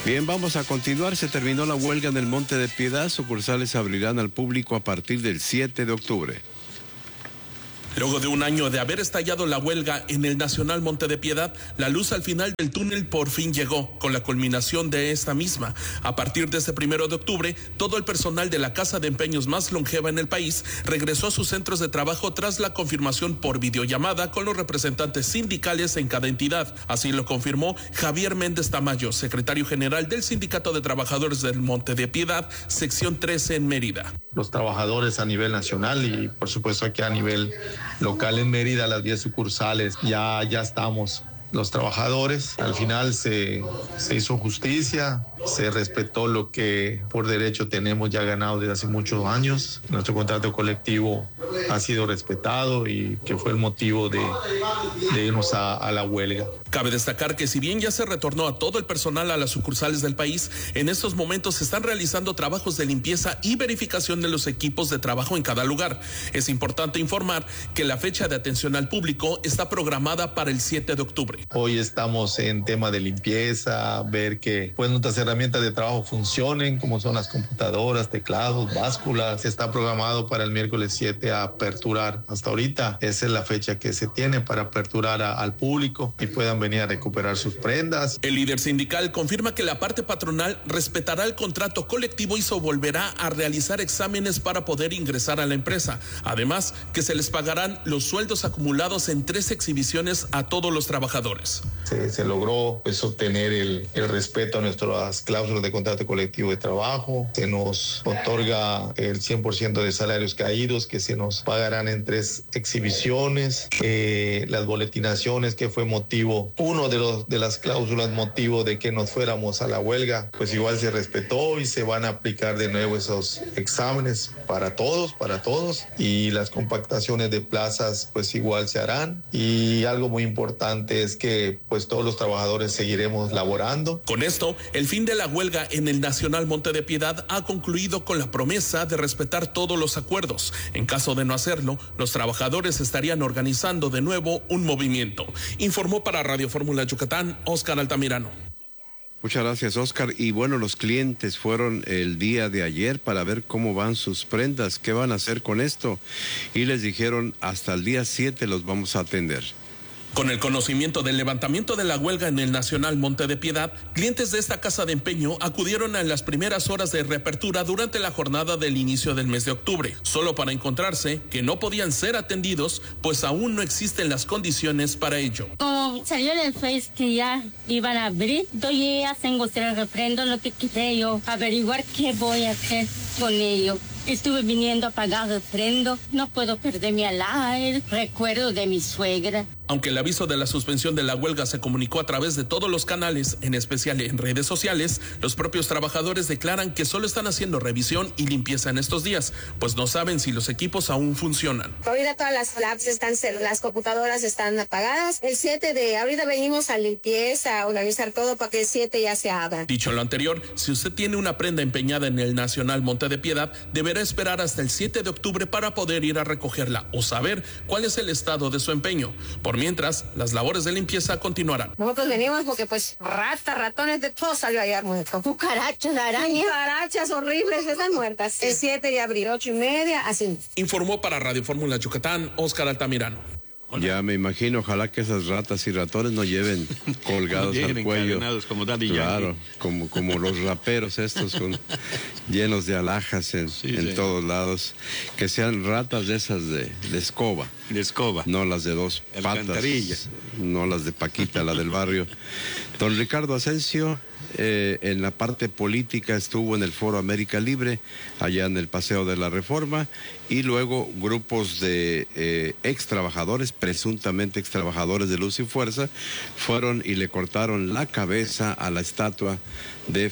Bien, vamos a continuar. Se terminó la huelga en el Monte de Piedad. Sucursales abrirán al público a partir del 7 de octubre. Luego de un año de haber estallado la huelga en el Nacional Monte de Piedad, la luz al final del túnel por fin llegó, con la culminación de esta misma. A partir de este 1 de octubre, todo el personal de la casa de empeños más longeva en el país regresó a sus centros de trabajo tras la confirmación por videollamada con los representantes sindicales en cada entidad. Así lo confirmó Javier Méndez Tamayo, secretario general del Sindicato de Trabajadores del Monte de Piedad, sección 13 en Mérida. Los trabajadores a nivel nacional y por supuesto aquí a nivel local en Mérida, las 10 sucursales, ya estamos. Los trabajadores, al final se hizo justicia, se respetó lo que por derecho tenemos ya ganado desde hace muchos años. Nuestro contrato colectivo ha sido respetado y que fue el motivo de irnos a la huelga. Cabe destacar que si bien ya se retornó a todo el personal a las sucursales del país, en estos momentos se están realizando trabajos de limpieza y verificación de los equipos de trabajo en cada lugar. Es importante informar que la fecha de atención al público está programada para el 7 de octubre. Hoy estamos en tema de limpieza, ver que nuestras herramientas de trabajo funcionen, como son las computadoras, teclados, básculas. Está programado para el miércoles 7 a aperturar. Hasta ahorita esa es la fecha que se tiene para aperturar al público y puedan venir a recuperar sus prendas. El líder sindical confirma que la parte patronal respetará el contrato colectivo y se volverá a realizar exámenes para poder ingresar a la empresa. Además, que se les pagarán los sueldos acumulados en 3 exhibiciones a todos los trabajadores. Se logró obtener el respeto a nuestras cláusulas de contrato colectivo de trabajo. Se nos otorga el 100% de salarios caídos que se nos pagarán en 3 exhibiciones. Las boletinaciones que fue motivo, uno de las cláusulas motivo de que nos fuéramos a la huelga, pues igual se respetó y se van a aplicar de nuevo esos exámenes para todos y las compactaciones de plazas pues igual se harán. Y algo muy importante es que pues todos los trabajadores seguiremos laborando. Con esto, el fin de la huelga en el Nacional Monte de Piedad ha concluido con la promesa de respetar todos los acuerdos. En caso de no hacerlo, los trabajadores estarían organizando de nuevo un movimiento. Informó para Radio Fórmula Yucatán, Oscar Altamirano. Muchas gracias, Oscar. Y bueno, los clientes fueron el día de ayer para ver cómo van sus prendas, qué van a hacer con esto. Y les dijeron, hasta el día 7 los vamos a atender. Con el conocimiento del levantamiento de la huelga en el Nacional Monte de Piedad, clientes de esta casa de empeño acudieron en las primeras horas de reapertura durante la jornada del inicio del mes de octubre, solo para encontrarse que no podían ser atendidos, pues aún no existen las condiciones para ello. Como salió en el Face que ya iban a abrir, yo ya tengo el refrendo, lo que quise yo averiguar qué voy a hacer con ello. Estuve viniendo a pagar refrendo, no puedo perder mi el recuerdo de mi suegra. Aunque el aviso de la suspensión de la huelga se comunicó a través de todos los canales, en especial en redes sociales, los propios trabajadores declaran que solo están haciendo revisión y limpieza en estos días, pues no saben si los equipos aún funcionan. Ahorita todas las labs las computadoras están apagadas. El 7 de ahorita venimos a limpieza, a organizar todo para que el 7 ya se abra. Dicho lo anterior, si usted tiene una prenda empeñada en el Nacional Monte de Piedad, deberá esperar hasta el 7 de octubre para poder ir a recogerla o saber cuál es el estado de su empeño. Por mientras, las labores de limpieza continuarán. Nosotros venimos porque pues ratones de todo salió ayer muerto. Cucarachas, arañas. Cucarachas horribles, están muertas. El 7 de abril, 8:30, así. Informó para Radio Fórmula Yucatán, Oscar Altamirano. Ya me imagino, ojalá que esas ratas y ratones no lleven colgados no al cuello. Como Daddy claro, como los raperos estos llenos de alhajas en todos lados. Que sean ratas de esas de escoba. De escoba. No las de 2 patas. No las de Paquita, la del barrio. Don Ricardo Asensio, en la parte política estuvo en el Foro América Libre, allá en el Paseo de la Reforma, y luego grupos de ex trabajadores, presuntamente ex trabajadores de Luz y Fuerza, fueron y le cortaron la cabeza a la estatua de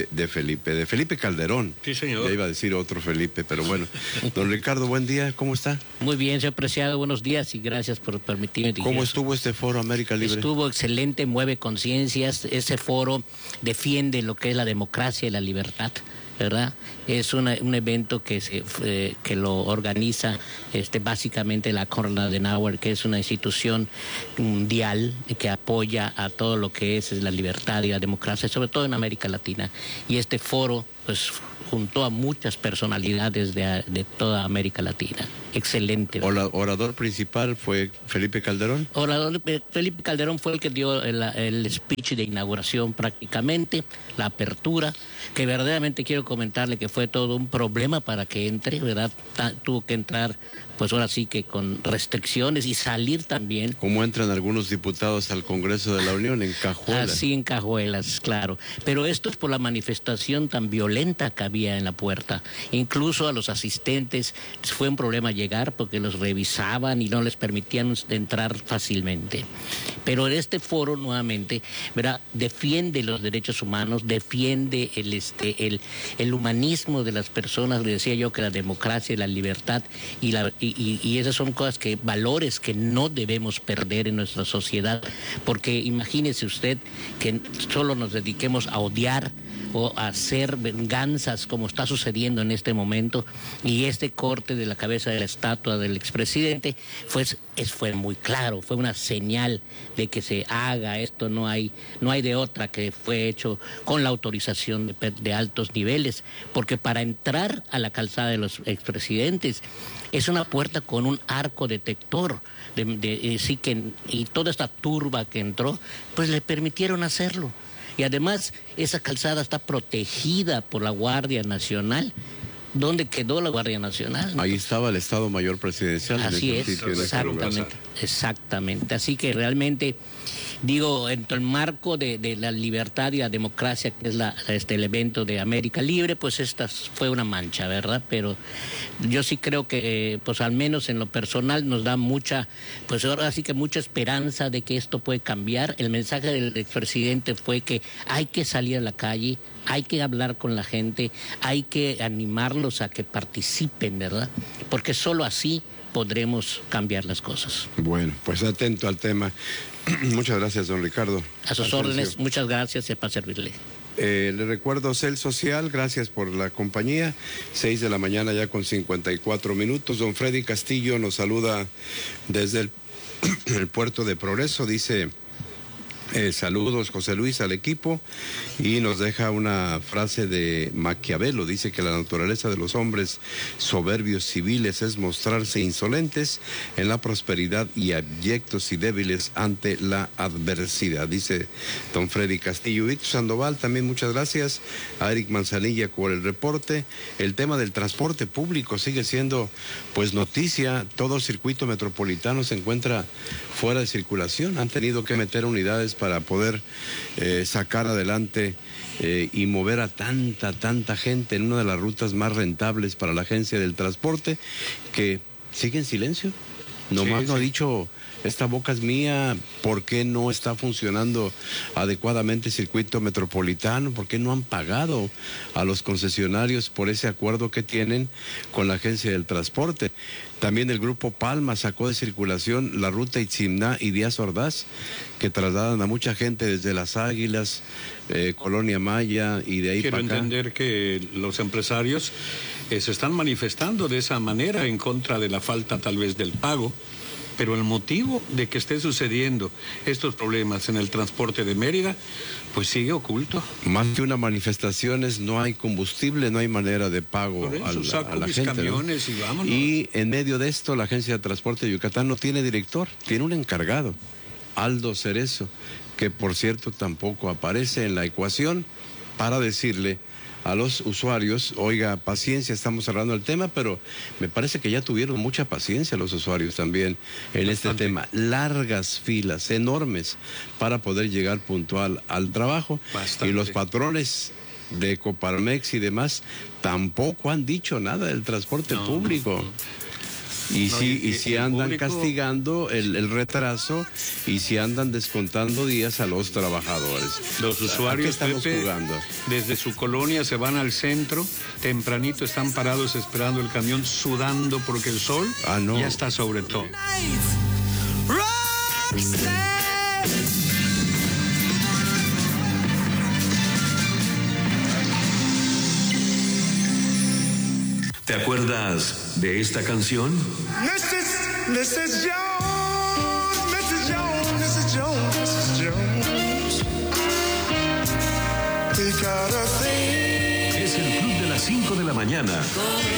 Felipe Calderón. Sí, señor. Ya iba a decir otro Felipe, pero bueno. Don Ricardo, buen día, ¿cómo está? Muy bien, señor Preciado, buenos días y gracias por permitirme. ¿Cómo estuvo este Foro América Libre? Estuvo excelente, mueve conciencias, ese foro defiende lo que es la democracia y la libertad. ¿verdad? Es un evento que lo organiza básicamente la Konrad Adenauer, que es una institución mundial que apoya a todo lo que es la libertad y la democracia, sobre todo en América Latina. Y este foro, pues, juntó a muchas personalidades de toda América Latina. Excelente. Orador principal fue Felipe Calderón. Felipe Calderón fue el que dio el speech de inauguración prácticamente, la apertura, que verdaderamente quiero comentarle que fue todo un problema para que entre, ¿verdad? Tuvo que entrar, pues ahora sí que con restricciones y salir también. Como entran algunos diputados al Congreso de la Unión, en cajuelas. Así, en cajuelas, claro. Pero esto es por la manifestación tan violenta que había en la puerta. Incluso a los asistentes fue un problema llegar porque los revisaban y no les permitían entrar fácilmente. Pero en este foro, nuevamente, ¿verdad?, defiende los derechos humanos, defiende el humanismo de las personas. Le decía yo que la democracia y la libertad y esas son cosas valores que no debemos perder en nuestra sociedad, porque imagínese usted que solo nos dediquemos a odiar o a hacer venganzas como está sucediendo en este momento, y este corte de la cabeza de la estatua del expresidente fue muy claro, fue una señal de que se haga esto, no hay de otra, que fue hecho con la autorización de altos niveles, porque para entrar a la calzada de los expresidentes es una puerta con un arco detector, y toda esta turba que entró, pues le permitieron hacerlo. Y además esa calzada está protegida por la Guardia Nacional. ¿Dónde quedó la Guardia Nacional? Ahí estaba el Estado Mayor Presidencial. Así es, exactamente. Así que realmente, digo, en el marco de la libertad y la democracia, que es el evento de América Libre, pues esta fue una mancha, ¿verdad? Pero yo sí creo que, pues al menos en lo personal, nos da mucha esperanza de que esto puede cambiar. El mensaje del expresidente fue que hay que salir a la calle, hay que hablar con la gente, hay que animarlos a que participen, ¿verdad? Porque solo así podremos cambiar las cosas. Bueno, pues atento al tema. Muchas gracias, don Ricardo. A sus órdenes, muchas gracias, para servirle. Le recuerdo Cel Social, gracias por la compañía. 6 de la mañana ya con 54 minutos. Don Freddy Castillo nos saluda desde el puerto de Progreso, dice... saludos, José Luis, al equipo, y nos deja una frase de Maquiavelo. Dice que la naturaleza de los hombres soberbios civiles es mostrarse insolentes en la prosperidad y abyectos y débiles ante la adversidad, dice don Freddy Castillo. Víctor Sandoval, también muchas gracias. A Eric Manzanilla por el reporte. El tema del transporte público sigue siendo pues noticia. Todo el circuito metropolitano se encuentra fuera de circulación. Han tenido que meter unidades para poder sacar adelante y mover a tanta gente en una de las rutas más rentables para la agencia del transporte, que sigue en silencio. Nomás no ha dicho, esta boca es mía, ¿por qué no está funcionando adecuadamente el circuito metropolitano? ¿Por qué no han pagado a los concesionarios por ese acuerdo que tienen con la agencia del transporte? También el Grupo Palma sacó de circulación la ruta Itzimná y Díaz Ordaz, que trasladan a mucha gente desde Las Águilas, Colonia Maya y de ahí para acá. Quiero entender que los empresarios se están manifestando de esa manera en contra de la falta tal vez del pago, pero el motivo de que esté sucediendo estos problemas en el transporte de Mérida pues sigue oculto. Más que una manifestación es no hay combustible, no hay manera de pago a la gente. Camiones, ¿no? Y vámonos. Y en medio de esto la Agencia de Transporte de Yucatán no tiene director, tiene un encargado, Aldo Cerezo, que por cierto tampoco aparece en la ecuación para decirle a los usuarios, oiga, paciencia, estamos cerrando el tema, pero me parece que ya tuvieron mucha paciencia los usuarios también en este tema. Largas filas, enormes, para poder llegar puntual al trabajo. Bastante. Y los patrones de Coparmex y demás tampoco han dicho nada del transporte público. Y si andan castigando el retraso, y si andan descontando días a los trabajadores. Los usuarios, estamos Pepe, jugando. Desde su colonia se van al centro, tempranito están parados esperando el camión, sudando porque el sol ya está sobre todo. ¿Te acuerdas de esta canción? Mrs. Jones, Mrs. Jones, Mrs. Jones, Mrs. Jones. We got a thing. Es el Club de las 5 de la mañana.